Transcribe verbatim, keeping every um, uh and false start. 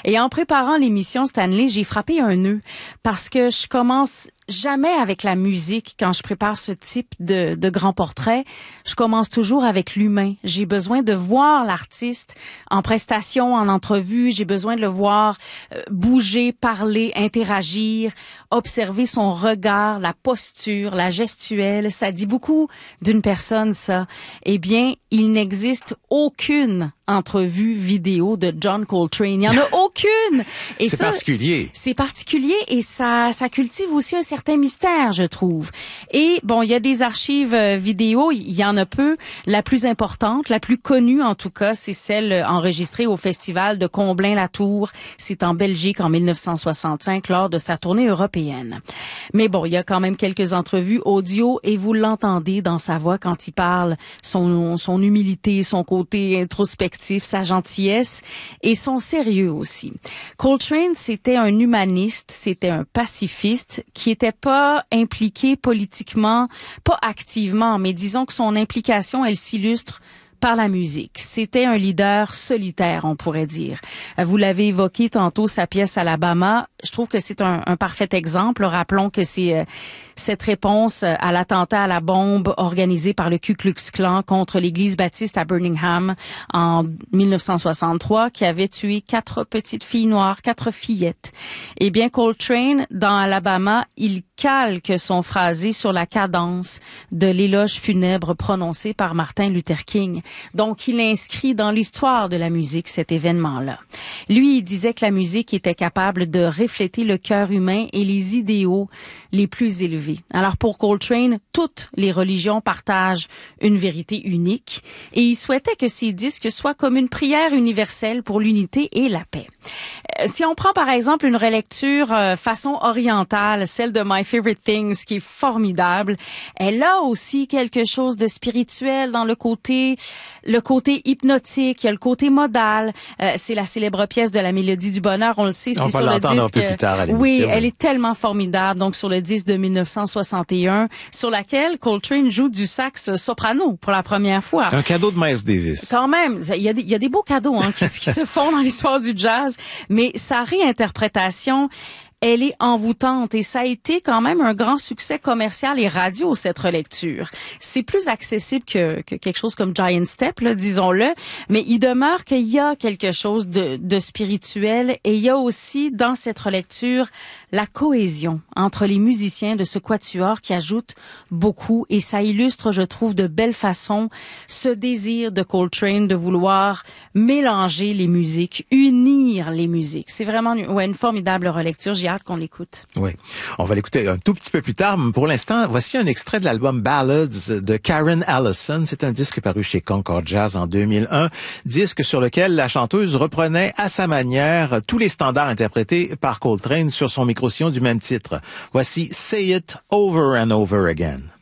Et en préparant l'émission, Stanley, j'ai frappé un nœud parce que je commence jamais avec la musique quand je prépare ce type de, de grand portrait. Je commence toujours avec l'humain. J'ai besoin de voir l'artiste en prestation, en entrevue. J'ai besoin de le voir euh, bouger, parler, interagir, observer son regard, la posture, la gestuelle. Ça dit beaucoup d'une personne, ça. Eh bien, il n'existe aucune entrevue vidéo de John Coltrane. Il n'y en a aucune. Et c'est ça, particulier. C'est particulier et ça, ça cultive aussi un certain mystère, je trouve. Et bon, il y a des archives euh, vidéo, il y en a peu. La plus importante, la plus connue en tout cas, c'est celle enregistrée au festival de Comblain-la-Tour. C'est en Belgique en mille neuf cent soixante-cinq lors de sa tournée européenne. Mais bon, il y a quand même quelques entrevues audio et vous l'entendez dans sa voix quand il parle, son, son humilité, son côté introspectif, sa gentillesse et son sérieux aussi. Coltrane, c'était un humaniste, c'était un pacifiste qui était pas impliqué politiquement, pas activement, mais disons que son implication, elle s'illustre par la musique. C'était un leader solitaire, on pourrait dire. Vous l'avez évoqué tantôt, sa pièce Alabama. Je trouve que c'est un, un parfait exemple. Rappelons que c'est euh, cette réponse à l'attentat à la bombe organisé par le Ku Klux Klan contre l'église baptiste à Birmingham en mille neuf cent soixante-trois qui avait tué quatre petites filles noires, quatre fillettes. Eh bien, Coltrane, dans Alabama, il calque son phrasé sur la cadence de l'éloge funèbre prononcé par Martin Luther King. Donc, il inscrit dans l'histoire de la musique cet événement-là. Lui, il disait que la musique était capable de refléter le cœur humain et les idéaux les plus élevés. Alors, pour Coltrane, toutes les religions partagent une vérité unique et il souhaitait que ces disques soient comme une prière universelle pour l'unité et la paix. Euh, si on prend par exemple une relecture euh, façon orientale, celle de My Favorite Things, qui est formidable, elle a aussi quelque chose de spirituel dans le côté, le côté hypnotique, il y a le côté modal. Euh, c'est la célèbre pièce de la Mélodie du bonheur, on le sait, c'est sur le disque. Un peu plus tard à l'émission, oui, oui, elle est tellement formidable. Donc sur le disque de mille neuf cent soixante et un, sur laquelle Coltrane joue du sax soprano pour la première fois. Un cadeau de Miles Davis. Quand même, il y a des, il y a des beaux cadeaux hein, qui, qui se font dans l'histoire du jazz, mais sa réinterprétation, elle est envoûtante et ça a été quand même un grand succès commercial et radio, cette relecture. C'est plus accessible que, que quelque chose comme Giant Step, là, disons-le, mais il demeure qu'il y a quelque chose de, de spirituel et il y a aussi dans cette relecture la cohésion entre les musiciens de ce quatuor qui ajoute beaucoup et ça illustre, je trouve, de belle façon ce désir de Coltrane de vouloir mélanger les musiques, unir les musiques. C'est vraiment une, ouais, une formidable relecture. J'ai hâte qu'on l'écoute. Oui, on va l'écouter un tout petit peu plus tard. Mais pour l'instant, voici un extrait de l'album Ballads de Karen Allison. C'est un disque paru chez Concord Jazz en deux mille un. Disque sur lequel la chanteuse reprenait à sa manière tous les standards interprétés par Coltrane sur son micro-sillon du même titre. Voici Say It Over and Over Again.